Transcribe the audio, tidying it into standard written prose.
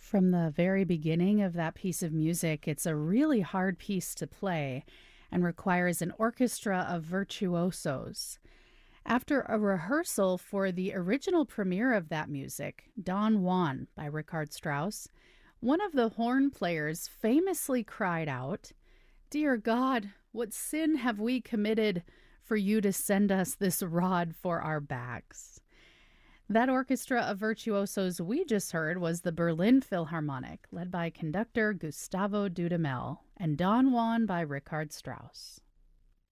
From the very beginning of that piece of music, it's a really hard piece to play and requires an orchestra of virtuosos. After a rehearsal for the original premiere of that music, Don Juan by Richard Strauss, one of the horn players famously cried out, "Dear God, what sin have we committed for you to send us this rod for our backs?" That orchestra of virtuosos we just heard was the Berlin Philharmonic, led by conductor Gustavo Dudamel, and Don Juan by Richard Strauss.